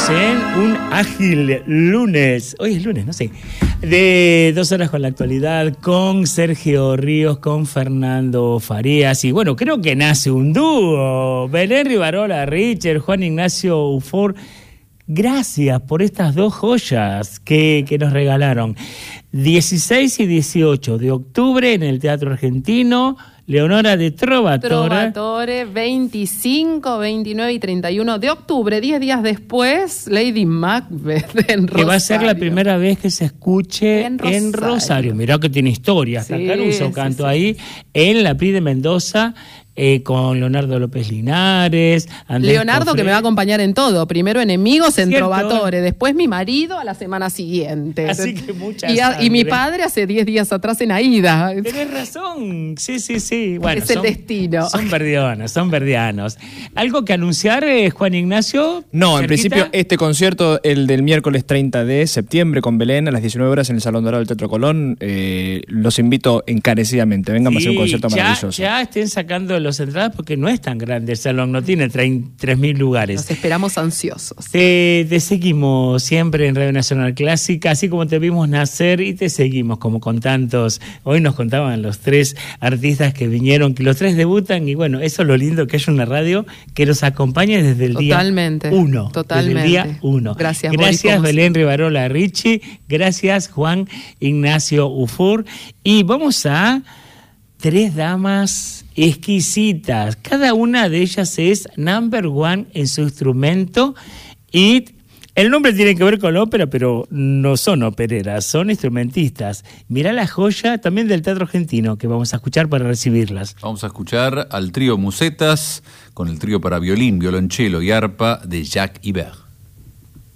Estamos en un ágil lunes. Hoy es lunes, no sé. De 2 horas con la actualidad, con Sergio Ríos, con Fernando Farías. Y bueno, creo que nace un dúo. Belén Rivarola Richer, Juan Ignacio Ufor. Gracias por estas dos joyas que nos regalaron. 16 y 18 de octubre en el Teatro Argentino. Leonora de Trovatore, 25, 29 y 31 de octubre, 10 días después, Lady Macbeth en Rosario. Que va a ser la primera vez que se escuche en Rosario. Mirá que tiene historia, hasta Sí, Caruso canto sí. ahí, en la PRI de Mendoza, con Leonardo López Linares. Andrés Leonardo Cofré. que me va a acompañar en todo. Primero Enemigos en Cierto. Trovatore, después mi marido a la semana siguiente. Así que mucha y mi sangre. padre hace 10 días atrás en Aida. Tenés razón, sí. Bueno, Es el destino. Son verdianos. ¿Algo que anunciar, Juan Ignacio? No, en ¿Cerquita? principio este concierto, el del miércoles 30 de septiembre con Belén a las 19 horas en el Salón Dorado del Teatro Colón, los invito encarecidamente. Vengan a hacer un concierto maravilloso. Ya estén sacando las entradas porque no es tan grande el salón, no tiene 3.000 lugares. Los esperamos ansiosos. Te seguimos siempre en Radio Nacional Clásica, así como te vimos nacer y te seguimos como con tantos. Hoy nos contaban los 3 artistas que vinieron, que los 3 debutan y bueno, eso es lo lindo que haya una radio que nos acompañe desde el día 1. Totalmente. Desde el día 1. Gracias, Gracias Belén Rivarola Ricci, gracias Juan Ignacio Ufur y vamos a 3 damas exquisitas. Cada una de ellas es number one en su instrumento y el nombre tiene que ver con la ópera, pero no son opereras, son instrumentistas. Mirá la joya también del Teatro Argentino que vamos a escuchar para recibirlas. Vamos a escuchar al trío Musetas con el trío para violín, violonchelo y arpa de Jacques Ibert.